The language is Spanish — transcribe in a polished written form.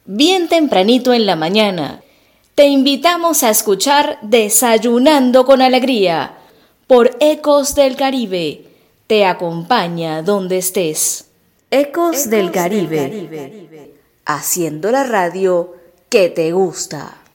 bien tempranito en la mañana. Te invitamos a escuchar Desayunando con Alegría por Ecos del Caribe. Te acompaña donde estés. Ecos del Caribe, haciendo la radio que te gusta.